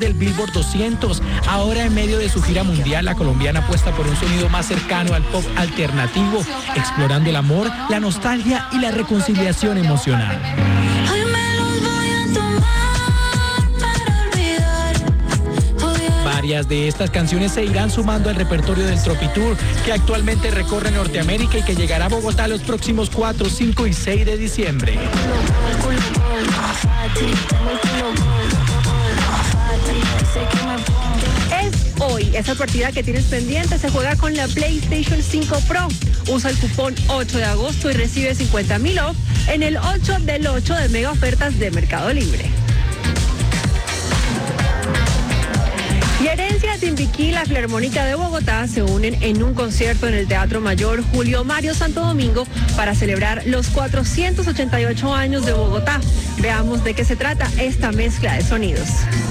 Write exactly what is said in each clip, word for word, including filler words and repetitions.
del Billboard doscientos. Ahora, en medio de su gira mundial, la colombiana apuesta por un sonido más cercano al pop alternativo, explorando el amor, la nostalgia y la reconciliación emocional. Varias de estas canciones se irán sumando al repertorio del Tropitour, que actualmente recorre Norteamérica y que llegará a Bogotá los próximos cuatro, cinco y seis de diciembre. Es hoy. Esa partida que tienes pendiente se juega con la PlayStation cinco Pro. Usa el cupón ocho de agosto y recibe cincuenta mil off en el ocho del ocho de Mega Ofertas de Mercado Libre. Y Herencia, Timbiquí y la Filarmónica de Bogotá se unen en un concierto en el Teatro Mayor Julio Mario Santo Domingo para celebrar los cuatrocientos ochenta y ocho años de Bogotá. Veamos de qué se trata esta mezcla de sonidos.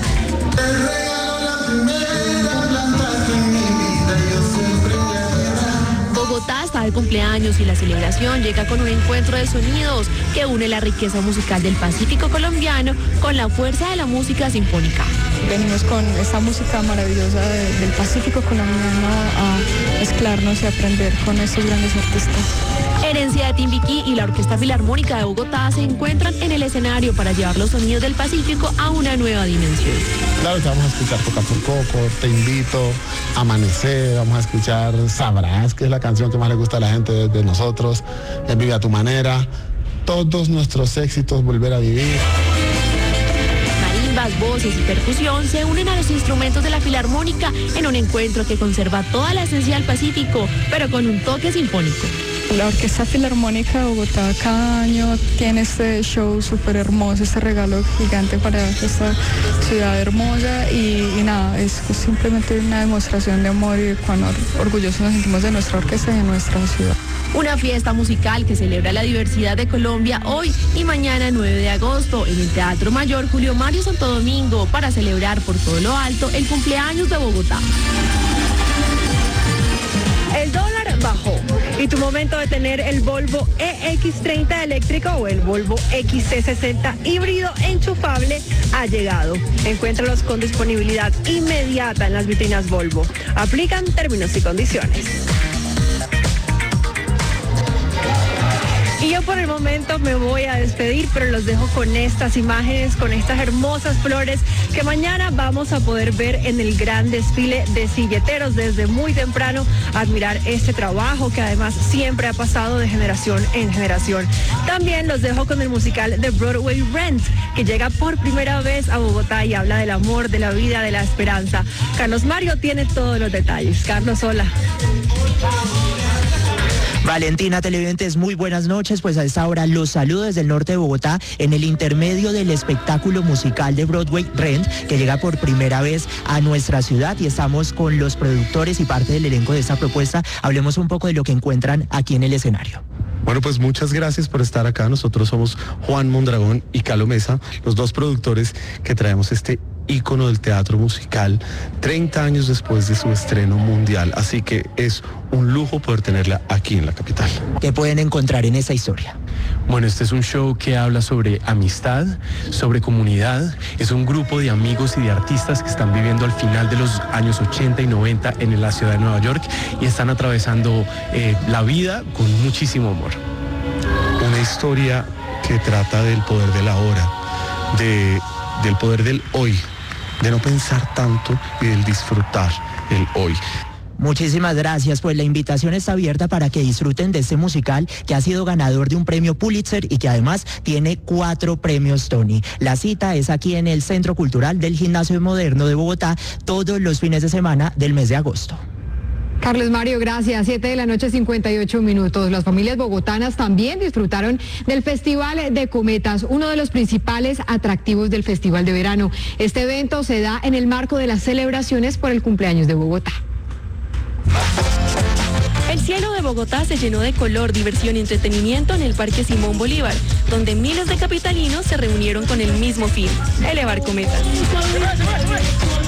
Bogotá está de cumpleaños y la celebración llega con un encuentro de sonidos que une la riqueza musical del Pacífico colombiano con la fuerza de la música sinfónica. Venimos con esta música maravillosa de, del Pacífico colombiano a mezclarnos y aprender con estos grandes artistas. Herencia de Timbiquí y la Orquesta Filarmónica de Bogotá se encuentran en el escenario para llevar los sonidos del Pacífico a una nueva dimensión. Claro que vamos a escuchar Toca por Coco, Te Invito, Amanecer, vamos a escuchar Sabrás, que es la canción que más le gusta a la gente de, de nosotros, El Vive a tu Manera, todos nuestros éxitos, Volver a Vivir. Marimbas, voces y percusión se unen a los instrumentos de la Filarmónica en un encuentro que conserva toda la esencia del Pacífico, pero con un toque sinfónico. La Orquesta Filarmónica de Bogotá cada año tiene este show súper hermoso, este regalo gigante para esta ciudad hermosa y, y nada, es simplemente una demostración de amor y de cuán orgullosos nos sentimos de nuestra orquesta y de nuestra ciudad. Una fiesta musical que celebra la diversidad de Colombia hoy y mañana nueve de agosto en el Teatro Mayor Julio Mario Santo Domingo para celebrar por todo lo alto el cumpleaños de Bogotá. El dólar bajó y tu momento de tener el Volvo E X treinta eléctrico o el Volvo X C sesenta híbrido enchufable ha llegado. Encuéntralos con disponibilidad inmediata en las vitrinas Volvo. Aplican términos y condiciones. Y yo por el momento me voy a despedir, pero los dejo con estas imágenes, con estas hermosas flores que mañana vamos a poder ver en el gran desfile de silleteros desde muy temprano, admirar este trabajo que además siempre ha pasado de generación en generación. También los dejo con el musical de Broadway Rent, que llega por primera vez a Bogotá y habla del amor, de la vida, de la esperanza. Carlos Mario tiene todos los detalles. Carlos, hola. Valentina, televidentes, muy buenas noches. Pues a esta hora los saludo desde el norte de Bogotá en el intermedio del espectáculo musical de Broadway Rent, que llega por primera vez a nuestra ciudad, y estamos con los productores y parte del elenco de esta propuesta. Hablemos un poco de lo que encuentran aquí en el escenario. Bueno, pues muchas gracias por estar acá. Nosotros somos Juan Mondragón y Calo Mesa, los dos productores que traemos este ícono del teatro musical treinta años después de su estreno mundial. Así que es un lujo poder tenerla aquí en la capital. ¿Qué pueden encontrar en esta historia? Bueno, este es un show que habla sobre amistad, sobre comunidad. Es un grupo de amigos y de artistas que están viviendo al final de los años ochenta y noventa en la ciudad de Nueva York y están atravesando eh, la vida con muchísimo amor. Una historia que trata del poder de la hora, de, del poder del hoy, de no pensar tanto y del disfrutar el hoy. Muchísimas gracias, pues la invitación está abierta para que disfruten de este musical que ha sido ganador de un premio Pulitzer y que además tiene cuatro premios Tony. La cita es aquí en el Centro Cultural del Gimnasio Moderno de Bogotá todos los fines de semana del mes de agosto. Carlos Mario, gracias. Siete de la noche, cincuenta y ocho minutos. Las familias bogotanas también disfrutaron del Festival de Cometas, uno de los principales atractivos del Festival de Verano. Este evento se da en el marco de las celebraciones por el cumpleaños de Bogotá. El cielo de Bogotá se llenó de color, diversión y entretenimiento en el Parque Simón Bolívar, donde miles de capitalinos se reunieron con el mismo fin, elevar cometas.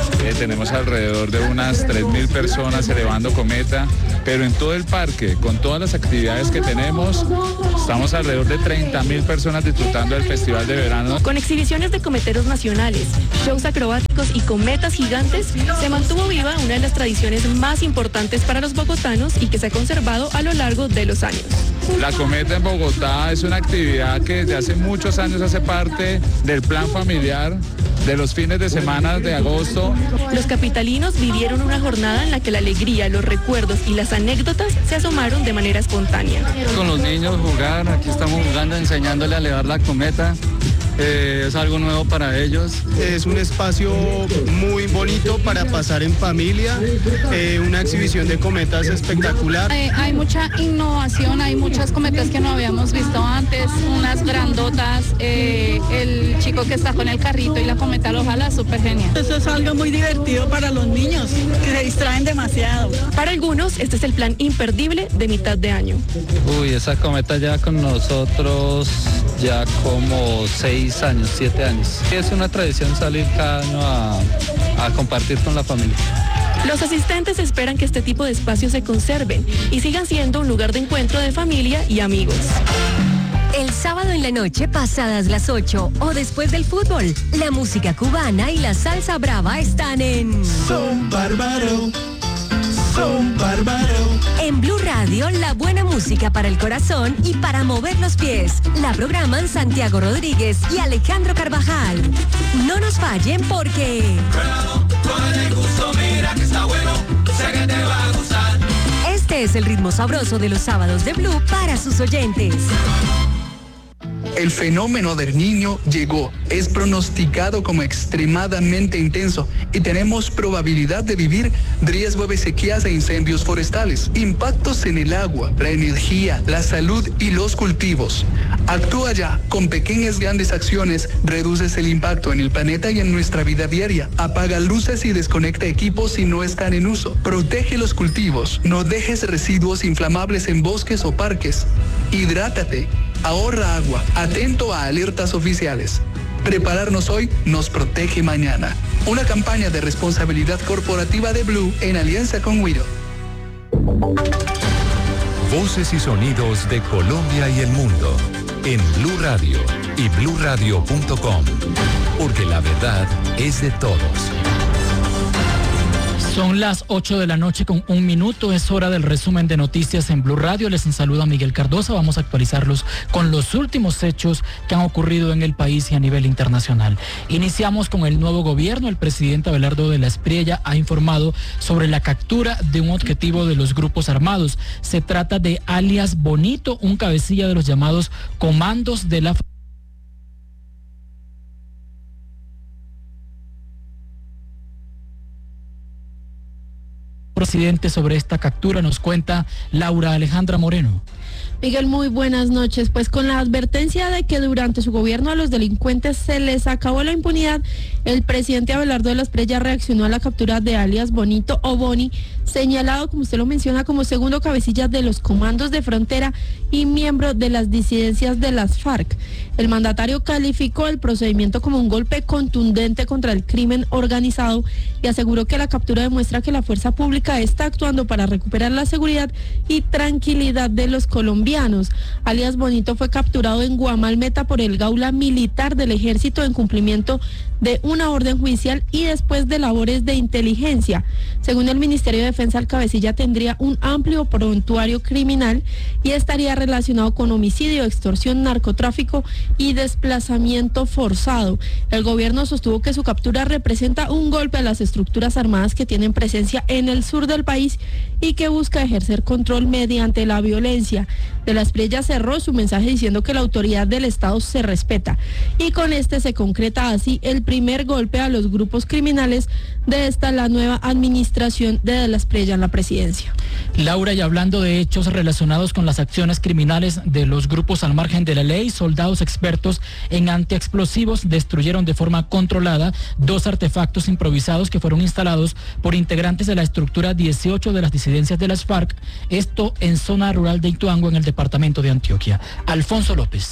tenemos alrededor de unas tres mil personas elevando cometa, pero en todo el parque, con todas las actividades que tenemos, estamos alrededor de treinta mil personas disfrutando del Festival de Verano. Con exhibiciones de cometeros nacionales, shows acrobáticos y cometas gigantes, se mantuvo viva una de las tradiciones más importantes para los bogotanos y que se ha conservado a lo largo de los años. La cometa en Bogotá es una actividad que desde hace muchos años hace parte del plan familiar de los fines de semana de agosto. Los capitalinos vivieron una jornada en la que la alegría, los recuerdos y las anécdotas se asomaron de manera espontánea. Con los niños jugar, aquí estamos jugando, enseñándole a elevar la cometa. Eh, es algo nuevo para ellos. Es un espacio muy bonito para pasar en familia, eh, una exhibición de cometas espectacular. Eh, hay mucha innovación, hay muchas cometas que no habíamos visto antes, unas grandotas, eh, el chico que está con el carrito y la cometa lo jala, súper genial. Eso es algo muy divertido para los niños, que se distraen demasiado. Para algunos, este es el plan imperdible de mitad de año. Uy, esa cometa ya con nosotros ya como seis años, siete años. Es una tradición salir cada año a, a compartir con la familia. Los asistentes esperan que este tipo de espacios se conserven y sigan siendo un lugar de encuentro de familia y amigos. El sábado en la noche, pasadas las ocho o después del fútbol, la música cubana y la salsa brava están en Son Bárbaro. Son Bárbaro. En Blue Radio, la buena música para el corazón y para mover los pies. La programan Santiago Rodríguez y Alejandro Carvajal. No nos fallen porque... Con el gusto, mira que está bueno, sé que te va a gustar. Este es el ritmo sabroso de los sábados de Blue para sus oyentes. El fenómeno del Niño llegó, es pronosticado como extremadamente intenso y tenemos probabilidad de vivir riesgo de sequías e incendios forestales, impactos en el agua, la energía, la salud y los cultivos. Actúa ya, con pequeñas grandes acciones reduces el impacto en el planeta y en nuestra vida diaria. Apaga luces y desconecta equipos si no están en uso. Protege los cultivos, no dejes residuos inflamables en bosques o parques. Hidrátate. Ahorra agua, atento a alertas oficiales. Prepararnos hoy nos protege mañana. Una campaña de responsabilidad corporativa de Blue en alianza con Wido. Voces y sonidos de Colombia y el mundo en Blue Radio y blue radio punto com, porque la verdad es de todos. Son las ocho de la noche con un minuto, es hora del resumen de noticias en Blue Radio. Les saluda Miguel Cardosa, vamos a actualizarlos con los últimos hechos que han ocurrido en el país y a nivel internacional. Iniciamos con el nuevo gobierno. El presidente Abelardo de la Espriella ha informado sobre la captura de un objetivo de los grupos armados. Se trata de alias Bonito, un cabecilla de los llamados comandos de la presidente. Sobre esta captura nos cuenta Laura Alejandra Moreno. Miguel, muy buenas noches. Pues con la advertencia de que durante su gobierno a los delincuentes se les acabó la impunidad, el presidente Abelardo de la Espriella reaccionó a la captura de alias Bonito o Boni, señalado, como usted lo menciona, como segundo cabecilla de los comandos de frontera y miembro de las disidencias de las FARC. El mandatario calificó el procedimiento como un golpe contundente contra el crimen organizado y aseguró que la captura demuestra que la fuerza pública está actuando para recuperar la seguridad y tranquilidad de los colombianos. Alias Bonito fue capturado en Guamalmeta por el Gaula Militar del Ejército en cumplimiento de una orden judicial y después de labores de inteligencia. Según el Ministerio de Defensa, el cabecilla tendría un amplio prontuario criminal y estaría relacionado con homicidio, extorsión, narcotráfico y desplazamiento forzado. El gobierno sostuvo que su captura representa un golpe a las estructuras armadas que tienen presencia en el sur del país y que busca ejercer control mediante la violencia. De la Espriella cerró su mensaje diciendo que la autoridad del Estado se respeta y con este se concreta así el primer golpe a los grupos criminales de esta la nueva administración de De la Espriella en la presidencia. Laura, y hablando de hechos relacionados con las acciones criminales de los grupos al margen de la ley, soldados expertos en antiexplosivos destruyeron de forma controlada dos artefactos improvisados que fueron instalados por integrantes de la estructura dieciocho de las disidencias de las FARC, esto en zona rural de Ituango, en el departamento de Antioquia. Alfonso López.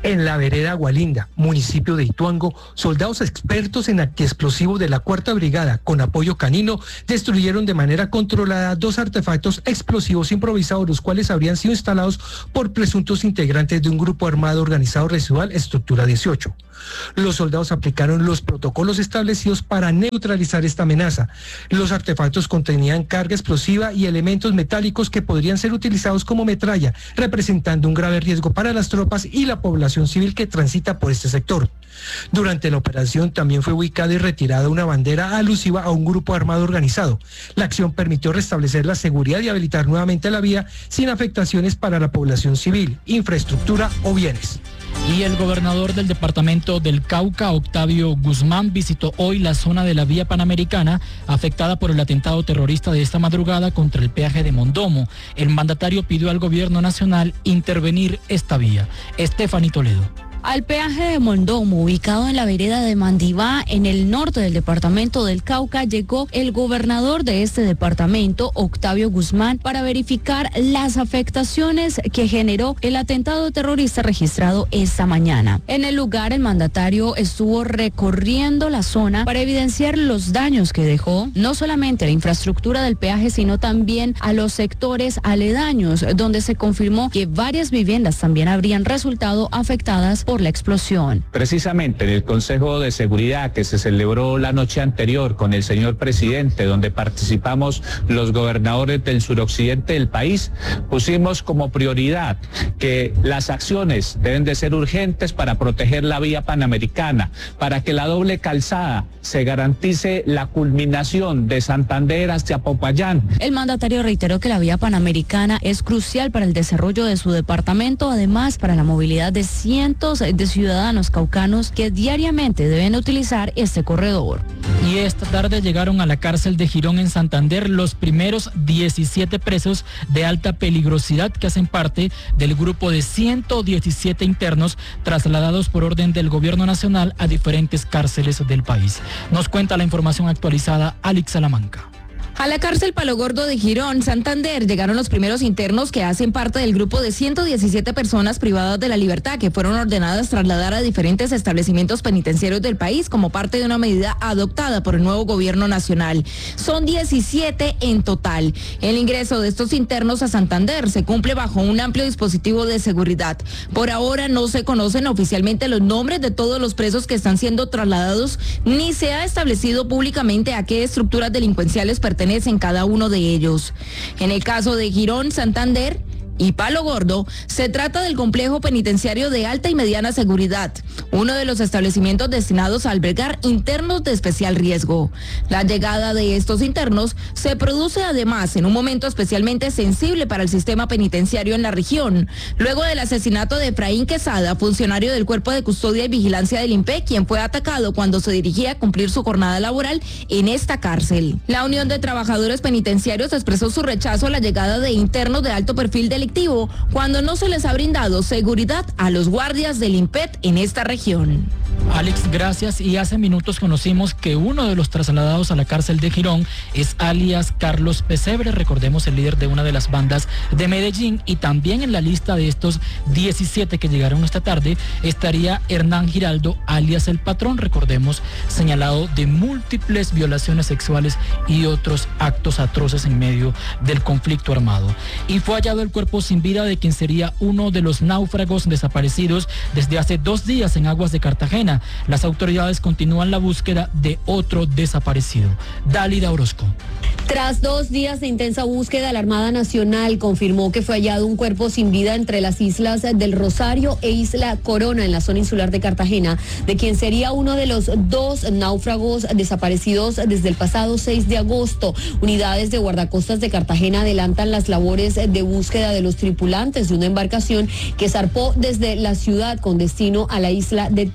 En la vereda Agualinda, municipio de Ituango, soldados expertos en antiexplosivos de la Cuarta Brigada, con apoyo canino, destruyeron de manera controlada dos artefactos explosivos improvisados, los cuales habrían sido instalados por presuntos integrantes de un grupo armado organizado residual Estructura dieciocho. Los soldados aplicaron los protocolos establecidos para neutralizar esta amenaza. Los artefactos contenían carga explosiva y elementos metálicos que podrían ser utilizados como metralla, representando un grave riesgo para las tropas y la población civil que transita por este sector. Durante la operación también fue ubicada y retirada una bandera alusiva a un grupo armado organizado. La acción permitió restablecer la seguridad y habilitar nuevamente la vía sin afectaciones para la población civil, infraestructura o bienes. Y el gobernador del departamento del Cauca, Octavio Guzmán, visitó hoy la zona de la vía panamericana afectada por el atentado terrorista de esta madrugada contra el peaje de Mondomo. El mandatario pidió al gobierno nacional intervenir esta vía. Estefanía Toledo. Al peaje de Mondomo, ubicado en la vereda de Mandibá, en el norte del departamento del Cauca, llegó el gobernador de este departamento, Octavio Guzmán, para verificar las afectaciones que generó el atentado terrorista registrado esta mañana. En el lugar, el mandatario estuvo recorriendo la zona para evidenciar los daños que dejó, no solamente a la infraestructura del peaje, sino también a los sectores aledaños, donde se confirmó que varias viviendas también habrían resultado afectadas por la explosión. Precisamente en el Consejo de Seguridad que se celebró la noche anterior con el señor presidente, donde participamos los gobernadores del suroccidente del país, pusimos como prioridad que las acciones deben de ser urgentes para proteger la vía panamericana, para que la doble calzada se garantice la culminación de Santander hacia Popayán. El mandatario reiteró que la vía panamericana es crucial para el desarrollo de su departamento, además para la movilidad de cientos de ciudadanos caucanos que diariamente deben utilizar este corredor. Y esta tarde llegaron a la cárcel de Girón en Santander los primeros diecisiete presos de alta peligrosidad que hacen parte del grupo de ciento diecisiete internos trasladados por orden del gobierno nacional a diferentes cárceles del país. Nos cuenta la información actualizada Alex Salamanca. A la cárcel Palo Gordo de Girón, Santander, llegaron los primeros internos que hacen parte del grupo de ciento diecisiete personas privadas de la libertad que fueron ordenadas trasladar a diferentes establecimientos penitenciarios del país como parte de una medida adoptada por el nuevo gobierno nacional. Son diecisiete en total. El ingreso de estos internos a Santander se cumple bajo un amplio dispositivo de seguridad. Por ahora no se conocen oficialmente los nombres de todos los presos que están siendo trasladados, ni se ha establecido públicamente a qué estructuras delincuenciales pertenecen en cada uno de ellos. En el caso de Girón, Santander y Palo Gordo, se trata del complejo penitenciario de alta y mediana seguridad, uno de los establecimientos destinados a albergar internos de especial riesgo. La llegada de estos internos se produce además en un momento especialmente sensible para el sistema penitenciario en la región, luego del asesinato de Efraín Quesada, funcionario del Cuerpo de Custodia y Vigilancia del I N P E, quien fue atacado cuando se dirigía a cumplir su jornada laboral en esta cárcel. La Unión de Trabajadores Penitenciarios expresó su rechazo a la llegada de internos de alto perfil delictivo cuando no se les ha brindado seguridad a los guardias del I N P E T en esta región. Alex, gracias. Y hace minutos conocimos que uno de los trasladados a la cárcel de Girón es alias Carlos Pesebre, recordemos el líder de una de las bandas de Medellín, y también en la lista de estos diecisiete que llegaron esta tarde estaría Hernán Giraldo, alias El Patrón, recordemos, señalado de múltiples violaciones sexuales y otros actos atroces en medio del conflicto armado. Y fue hallado el cuerpo sin vida de quien sería uno de los náufragos desaparecidos desde hace dos días en aguas de Cartagena. Las autoridades continúan la búsqueda de otro desaparecido. Dálida Orozco. Tras dos días de intensa búsqueda, la Armada Nacional confirmó que fue hallado un cuerpo sin vida entre las islas del Rosario e Isla Corona, en la zona insular de Cartagena, de quien sería uno de los dos náufragos desaparecidos desde el pasado seis de agosto. Unidades de guardacostas de Cartagena adelantan las labores de búsqueda de los tripulantes de una embarcación que zarpó desde la ciudad con destino a la isla de Tintipal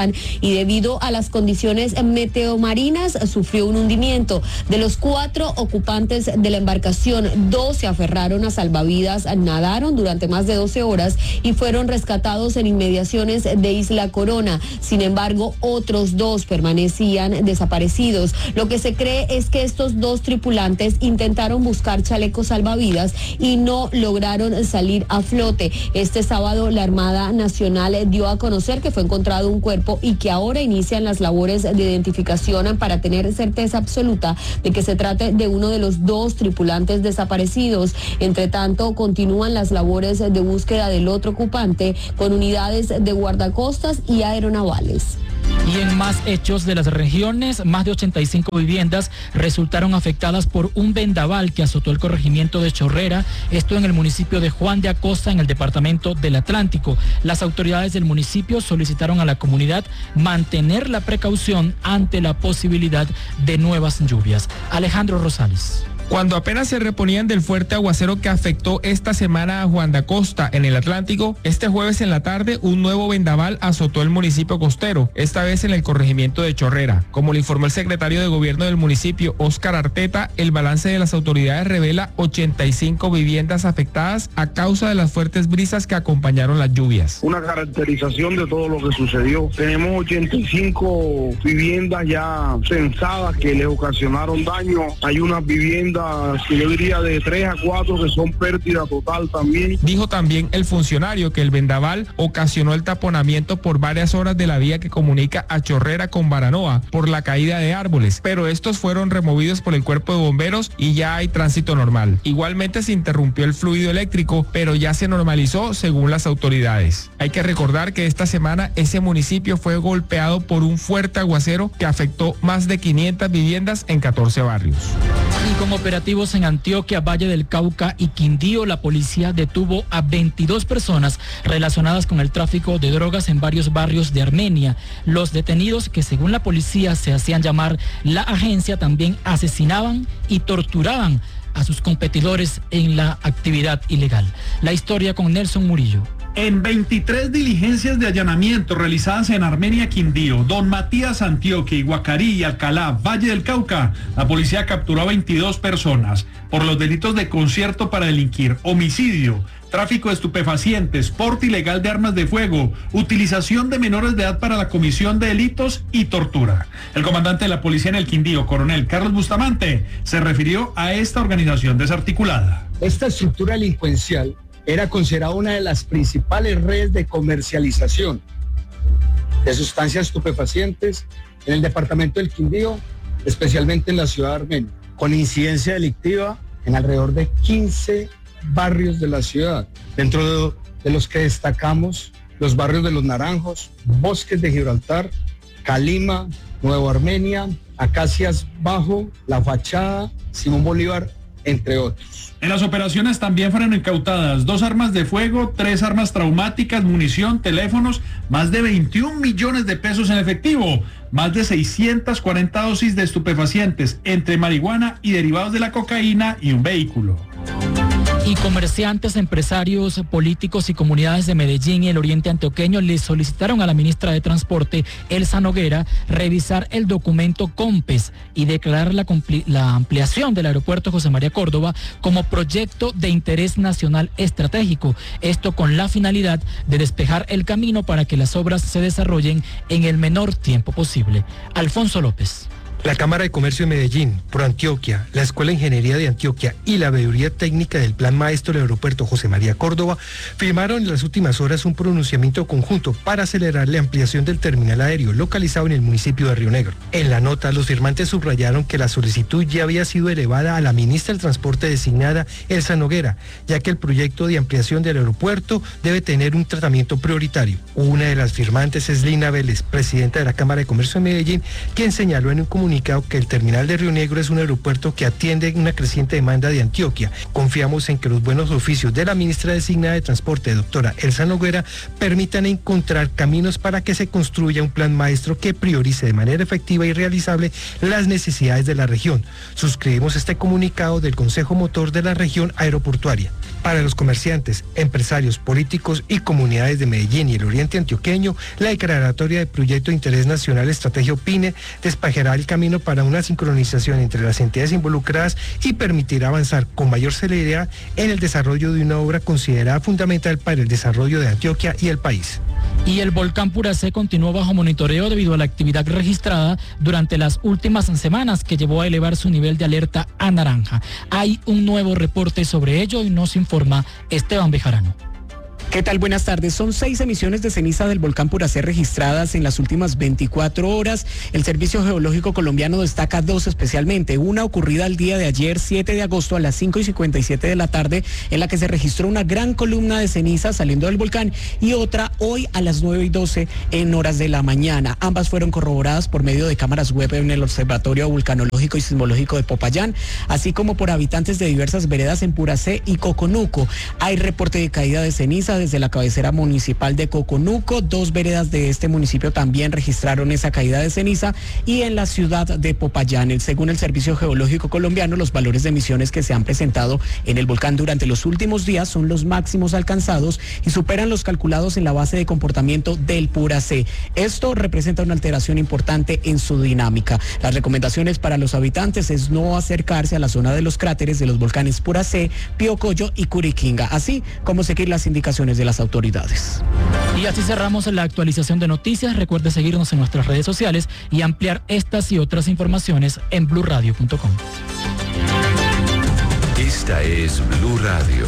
Yucatán y debido a las condiciones meteomarinas sufrió un hundimiento. De los cuatro ocupantes de la embarcación, dos se aferraron a salvavidas, nadaron durante más de doce horas y fueron rescatados en inmediaciones de Isla Corona. Sin embargo, otros dos permanecían desaparecidos. Lo que se cree es que estos dos tripulantes intentaron buscar chalecos salvavidas y no lograron salir a flote. Este sábado la Armada Nacional dio a conocer que fue encontrado un cuerpo y que ahora inician las labores de identificación para tener certeza absoluta de que se trate de uno de los dos tripulantes desaparecidos. Entre tanto, continúan las labores de búsqueda del otro ocupante con unidades de guardacostas y aeronavales. Y en más hechos de las regiones, más de ochenta y cinco viviendas resultaron afectadas por un vendaval que azotó el corregimiento de Chorrera, esto en el municipio de Juan de Acosta, en el departamento del Atlántico. Las autoridades del municipio solicitaron a la comunidad mantener la precaución ante la posibilidad de nuevas lluvias. Alejandro Rosales. Cuando apenas se reponían del fuerte aguacero que afectó esta semana a Juan de Acosta en el Atlántico, este jueves en la tarde un nuevo vendaval azotó el municipio costero, esta vez en el corregimiento de Chorrera. Como le informó el secretario de gobierno del municipio, Óscar Arteta, el balance de las autoridades revela ochenta y cinco viviendas afectadas a causa de las fuertes brisas que acompañaron las lluvias. Una caracterización de todo lo que sucedió. Tenemos ochenta y cinco viviendas ya censadas que les ocasionaron daño. Hay unas viviendas que yo diría de tres a cuatro que son pérdida total también. Dijo también el funcionario que el vendaval ocasionó el taponamiento por varias horas de la vía que comunica a Chorrera con Baranoa por la caída de árboles, pero estos fueron removidos por el cuerpo de bomberos y ya hay tránsito normal. Igualmente se interrumpió el fluido eléctrico, pero ya se normalizó según las autoridades. Hay que recordar que esta semana ese municipio fue golpeado por un fuerte aguacero que afectó más de quinientas viviendas en catorce barrios. Y con operativos en Antioquia, Valle del Cauca y Quindío, la policía detuvo a veintidós personas relacionadas con el tráfico de drogas en varios barrios de Armenia. Los detenidos, que según la policía se hacían llamar la agencia, también asesinaban y torturaban a sus competidores en la actividad ilegal. La historia con Nelson Murillo. En veintitrés diligencias de allanamiento realizadas en Armenia, Quindío, Don Matías, Antioquia, Iguacarí y Alcalá, Valle del Cauca, la policía capturó a veintidós personas por los delitos de concierto para delinquir, homicidio, tráfico de estupefacientes, porte ilegal de armas de fuego, utilización de menores de edad para la comisión de delitos y tortura. El comandante de la policía en el Quindío, coronel Carlos Bustamante, se refirió a esta organización desarticulada. Esta estructura delincuencial era considerada una de las principales redes de comercialización de sustancias estupefacientes en el departamento del Quindío, especialmente en la ciudad de Armenia, con incidencia delictiva en alrededor de quince barrios de la ciudad, dentro de, de los que destacamos los barrios de Los Naranjos, Bosques de Gibraltar, Calima, Nuevo Armenia, Acacias Bajo, La Fachada, Simón Bolívar, entre otros. En las operaciones también fueron incautadas dos armas de fuego, tres armas traumáticas, munición, teléfonos, más de veintiún millones de pesos en efectivo, más de seiscientas cuarenta dosis de estupefacientes, entre marihuana y derivados de la cocaína y un vehículo. Y comerciantes, empresarios, políticos y comunidades de Medellín y el oriente antioqueño le solicitaron a la ministra de Transporte, Elsa Noguera, revisar el documento COMPES y declarar la, la ampliación del aeropuerto José María Córdoba como proyecto de interés nacional estratégico. Esto con la finalidad de despejar el camino para que las obras se desarrollen en el menor tiempo posible. Alfonso López. La Cámara de Comercio de Medellín, ProAntioquia, la Escuela de Ingeniería de Antioquia y la Veeduría Técnica del Plan Maestro del Aeropuerto José María Córdoba firmaron en las últimas horas un pronunciamiento conjunto para acelerar la ampliación del terminal aéreo localizado en el municipio de Río Negro. En la nota, los firmantes subrayaron que la solicitud ya había sido elevada a la ministra del Transporte designada, Elsa Noguera, ya que el proyecto de ampliación del aeropuerto debe tener un tratamiento prioritario. Una de las firmantes es Lina Vélez, presidenta de la Cámara de Comercio de Medellín, quien señaló en un comunicado comunicado que el terminal de Río Negro es un aeropuerto que atiende una creciente demanda de Antioquia. Confiamos en que los buenos oficios de la ministra designada de Transporte, doctora Elsa Noguera, permitan encontrar caminos para que se construya un plan maestro que priorice de manera efectiva y realizable las necesidades de la región. Suscribimos este comunicado del Consejo Motor de la Región Aeroportuaria. Para los comerciantes, empresarios, políticos y comunidades de Medellín y el oriente antioqueño, la declaratoria de Proyecto de Interés Nacional Estrategia PINE despejará el camino para una sincronización entre las entidades involucradas y permitirá avanzar con mayor celeridad en el desarrollo de una obra considerada fundamental para el desarrollo de Antioquia y el país. Y el volcán Puracé continuó bajo monitoreo debido a la actividad registrada durante las últimas semanas que llevó a elevar su nivel de alerta a naranja. Hay un nuevo reporte sobre ello y nos informa Esteban Bejarano. ¿Qué tal? Buenas tardes. Son seis emisiones de ceniza del volcán Puracé registradas en las últimas veinticuatro horas. El Servicio Geológico Colombiano destaca dos especialmente. Una ocurrida el día de ayer, siete de agosto, a las cinco y cincuenta y siete de la tarde, en la que se registró una gran columna de ceniza saliendo del volcán, y otra hoy a las nueve y doce en horas de la mañana. Ambas fueron corroboradas por medio de cámaras web en el Observatorio Vulcanológico y Sismológico de Popayán, así como por habitantes de diversas veredas en Puracé y Coconuco. Hay reporte de caída de ceniza desde la cabecera municipal de Coconuco. Dos veredas de este municipio también registraron esa caída de ceniza, y en la ciudad de Popayán. Según el Servicio Geológico Colombiano, los valores de emisiones que se han presentado en el volcán durante los últimos días son los máximos alcanzados y superan los calculados en la base de comportamiento del Puracé. Esto representa una alteración importante en su dinámica. Las recomendaciones para los habitantes es no acercarse a la zona de los cráteres de los volcanes Puracé, Piocoyo y Curiquinga, así como seguir las indicaciones de las autoridades. Y así cerramos la actualización de noticias. Recuerde seguirnos en nuestras redes sociales y ampliar estas y otras informaciones en blue radio punto com. Esta es Blue Radio.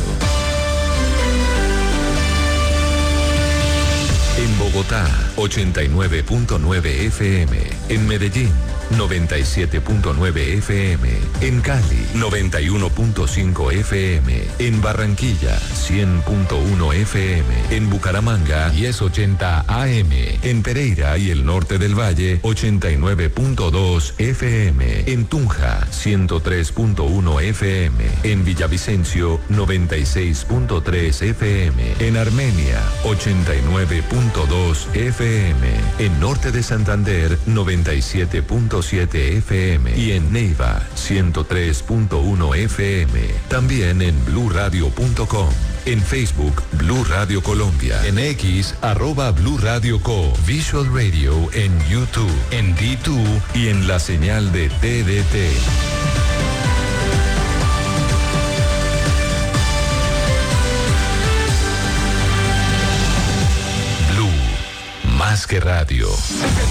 En Bogotá, ochenta y nueve punto nueve F M. En Medellín, noventa y siete punto nueve F M. En Cali, noventa y uno punto cinco F M. En Barranquilla, cien punto uno F M. En Bucaramanga, diez ochenta A M. En Pereira y el norte del Valle, ochenta y nueve punto dos F M. En Tunja, ciento tres punto uno F M. En Villavicencio, noventa y seis punto tres F M. En Armenia, ochenta y nueve punto dos F M. En norte de Santander, noventa y siete punto siete F M. Y en Neiva, ciento tres punto uno F M. También en blue radio punto com. En Facebook, Blue Radio Colombia. En X, arroba Blue Radio Co. Visual Radio en YouTube, en D dos y en la señal de T D T. Blue, más que radio.